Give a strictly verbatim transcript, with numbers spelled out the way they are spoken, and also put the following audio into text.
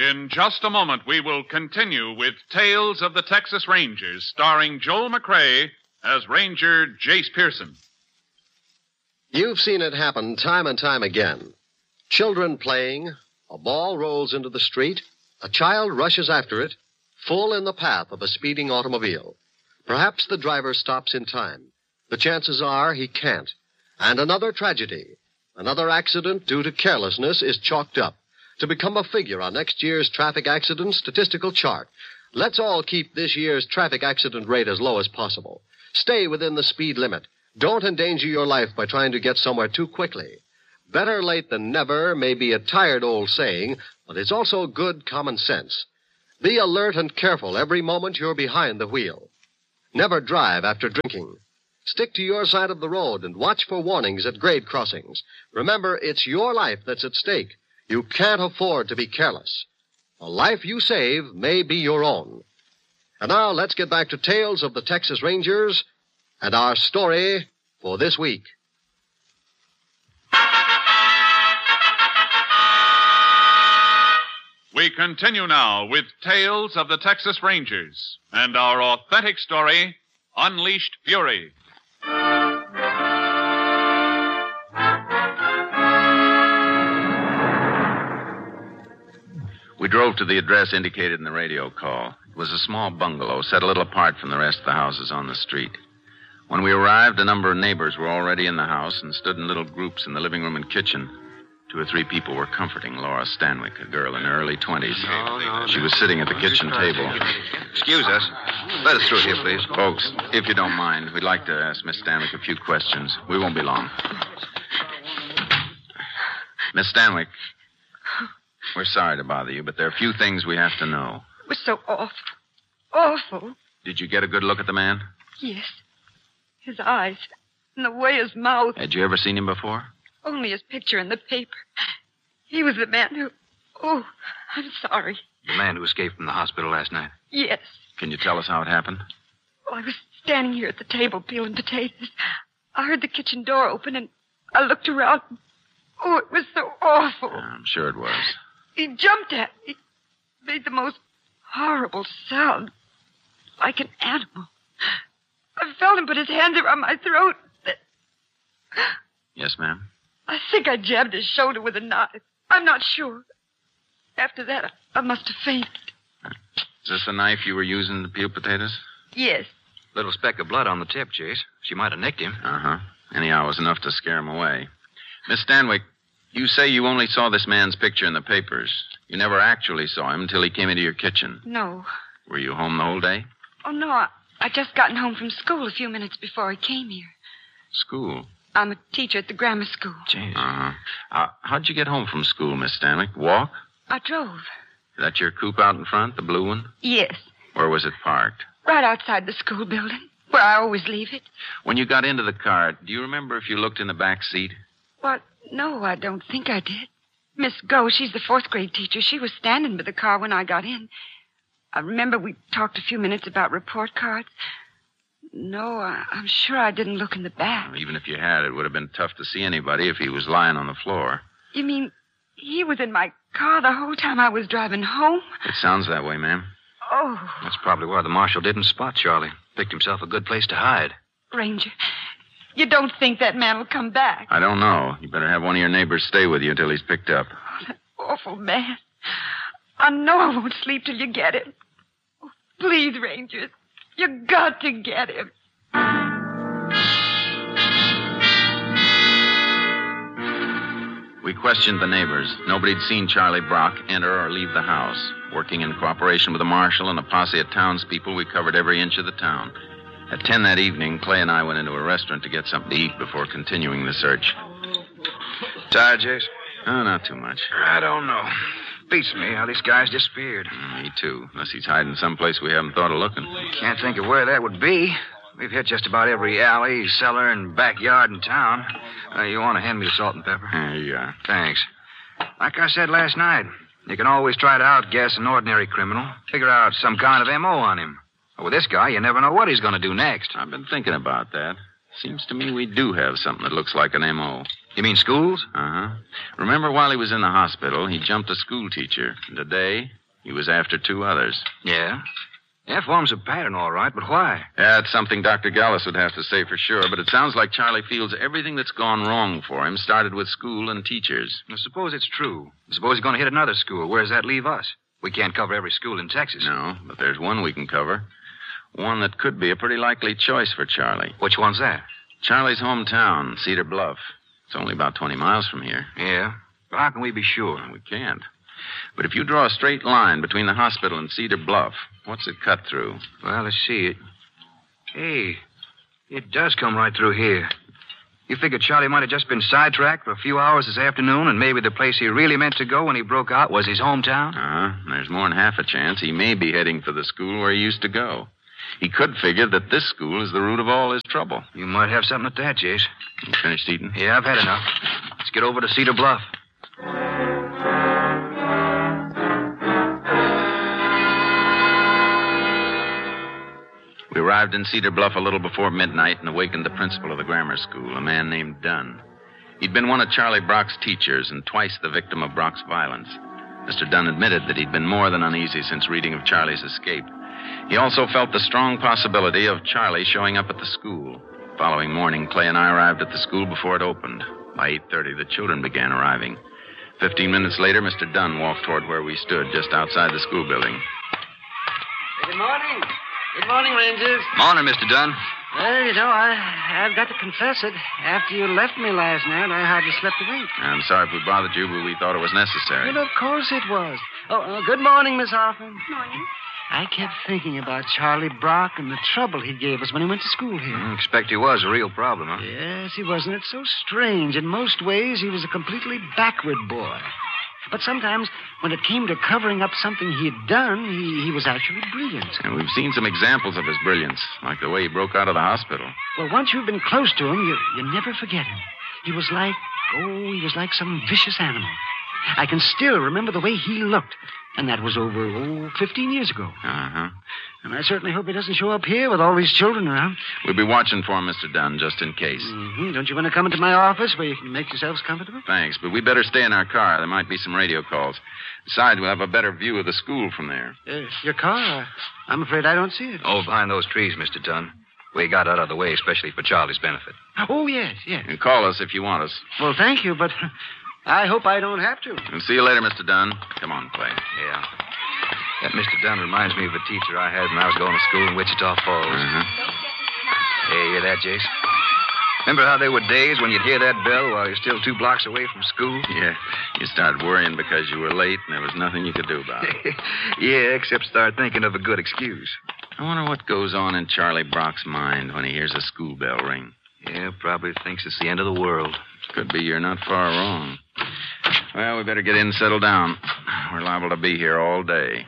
In just a moment, we will continue with Tales of the Texas Rangers, starring Joel McCrea as Ranger Jace Pearson. You've seen it happen time and time again. Children playing, a ball rolls into the street, a child rushes after it, full in the path of a speeding automobile. Perhaps the driver stops in time. The chances are he can't. And another tragedy, another accident due to carelessness is chalked up to become a figure on next year's traffic accident statistical chart. Let's all keep this year's traffic accident rate as low as possible. Stay within the speed limit. Don't endanger your life by trying to get somewhere too quickly. Better late than never may be a tired old saying, but it's also good common sense. Be alert and careful every moment you're behind the wheel. Never drive after drinking. Stick to your side of the road and watch for warnings at grade crossings. Remember, it's your life that's at stake. You can't afford to be careless. A life you save may be your own. And now let's get back to Tales of the Texas Rangers and our story for this week. We continue now with Tales of the Texas Rangers and our authentic story, Unleashed Fury. We drove to the address indicated in the radio call. It was a small bungalow set a little apart from the rest of the houses on the street. When we arrived, a number of neighbors were already in the house and stood in little groups in the living room and kitchen. Two or three people were comforting Laura Stanwyck, a girl in her early twenties. No, no, she no. was sitting at the kitchen table. Excuse us. Let us through here, please. Folks, if you don't mind, we'd like to ask Miss Stanwyck a few questions. We won't be long. Miss Stanwyck, we're sorry to bother you, but there are a few things we have to know. It was so awful. Awful. Did you get a good look at the man? Yes. His eyes and the way his mouth. Had you ever seen him before? Only his picture in the paper. He was the man who... Oh, I'm sorry. The man who escaped from the hospital last night. Yes. Can you tell us how it happened? Well, I was standing here at the table peeling potatoes. I heard the kitchen door open, and I looked around. Oh, it was so awful. Yeah, I'm sure it was. He jumped at me. Made the most horrible sound. Like an animal. I felt him put his hands around my throat. Yes, ma'am? I think I jabbed his shoulder with a knife. I'm not sure. After that, I, I must have fainted. Is this a knife you were using to peel potatoes? Yes. Little speck of blood on the tip, Chase. She might have nicked him. Uh-huh. Anyhow, it was enough to scare him away. Miss Stanwyck, you say you only saw this man's picture in the papers. You never actually saw him until he came into your kitchen. No. Were you home the whole day? Oh, no. I, I just gotten home from school a few minutes before I came here. School? I'm a teacher at the grammar school. Jeez. Uh-huh. Uh, how'd you get home from school, Miss Stanwyck? Walk? I drove. Is that your coupe out in front, the blue one? Yes. Where was it parked? Right outside the school building, where I always leave it. When you got into the car, do you remember if you looked in the back seat? What? No, I don't think I did. Miss Go, she's the fourth grade teacher. She was standing by the car when I got in. I remember we talked a few minutes about report cards. No, I, I'm sure I didn't look in the back. Well, even if you had, it would have been tough to see anybody if he was lying on the floor. You mean he was in my car the whole time I was driving home? It sounds that way, ma'am. Oh. That's probably why the marshal didn't spot Charlie. Picked himself a good place to hide. Ranger, you don't think that man will come back? I don't know. You better have one of your neighbors stay with you until he's picked up. Oh, that awful man. I know I won't sleep till you get him. Oh, please, Rangers. You got to get him. We questioned the neighbors. Nobody'd seen Charlie Brock enter or leave the house. Working in cooperation with the marshal and a posse of townspeople, we covered every inch of the town. At ten that evening, Clay and I went into a restaurant to get something to eat before continuing the search. Tired, Jace? Oh, not too much. I don't know. Beats me how these guys disappeared. Mm, me too, unless he's hiding someplace we haven't thought of looking. Can't think of where that would be. We've hit just about every alley, cellar, and backyard in town. Uh, you want to hand me the salt and pepper? Here you are. Thanks. Like I said last night, you can always try to outguess an ordinary criminal. Figure out some kind of M O on him. But with this guy, you never know what he's going to do next. I've been thinking about that. Seems to me we do have something that looks like an M O. You mean schools? Uh-huh. Remember, while he was in the hospital, he jumped a school teacher. And today, he was after two others. Yeah. Yeah, forms a pattern, all right, but why? That's something Doctor Gallus would have to say for sure, but it sounds like Charlie feels everything that's gone wrong for him started with school and teachers. Now, suppose it's true. Suppose he's going to hit another school. Where does that leave us? We can't cover every school in Texas. No, but there's one we can cover. One that could be a pretty likely choice for Charlie. Which one's that? Charlie's hometown, Cedar Bluff. It's only about twenty miles from here. Yeah? But how can we be sure? We can't. But if you draw a straight line between the hospital and Cedar Bluff, what's it cut through? Well, let's see it. Hey, it does come right through here. You figure Charlie might have just been sidetracked for a few hours this afternoon, and maybe the place he really meant to go when he broke out was his hometown? Uh-huh. There's more than half a chance he may be heading for the school where he used to go. He could figure that this school is the root of all his trouble. You might have something at that, Jace. You finished eating? Yeah, I've had enough. Let's get over to Cedar Bluff. We arrived in Cedar Bluff a little before midnight and awakened the principal of the grammar school, a man named Dunn. He'd been one of Charlie Brock's teachers and twice the victim of Brock's violence. Mister Dunn admitted that he'd been more than uneasy since reading of Charlie's escape. He also felt the strong possibility of Charlie showing up at the school. Following morning, Clay and I arrived at the school before it opened. By eight thirty, the children began arriving. Fifteen minutes later, Mister Dunn walked toward where we stood, just outside the school building. Good morning. Good morning, Rangers. Morning, Mister Dunn. Well, you know, I, I've got to confess it. After you left me last night, I hardly slept a wink. I'm sorry if we bothered you, but we thought it was necessary. Well, of course it was. Oh, uh, good morning, Miss Hoffman. Morning. I kept thinking about Charlie Brock and the trouble he gave us when he went to school here. I expect he was a real problem, huh? Yes, he wasn't it so strange. In most ways, he was a completely backward boy. But sometimes, when it came to covering up something he had done, he, he was actually brilliant. And we've seen some examples of his brilliance, like the way he broke out of the hospital. Well, once you've been close to him, you, you never forget him. He was like, oh, he was like some vicious animal. I can still remember the way he looked. And that was over, oh, fifteen years ago. Uh-huh. And I certainly hope he doesn't show up here with all these children around. We'll be watching for him, Mister Dunn, just in case. Mm-hmm. Don't you want to come into my office where you can make yourselves comfortable? Thanks, but we better stay in our car. There might be some radio calls. Besides, we'll have a better view of the school from there. Uh, your car? I'm afraid I don't see it. Oh, behind those trees, Mister Dunn. We got out of the way, especially for Charlie's benefit. Oh, yes, yes. And call us if you want us. Well, thank you, but I hope I don't have to. We'll see you later, Mister Dunn. Come on, Clay. Yeah. That Mister Dunn reminds me of a teacher I had when I was going to school in Wichita Falls. Uh-huh. Hey, you hear that, Jace? Remember how there were days when you'd hear that bell while you're still two blocks away from school? Yeah. You started worrying because you were late and there was nothing you could do about it. Yeah, except start thinking of a good excuse. I wonder what goes on in Charlie Brock's mind when he hears a school bell ring. Yeah, probably thinks it's the end of the world. Could be you're not far wrong. Well, we better get in and settle down. We're liable to be here all day.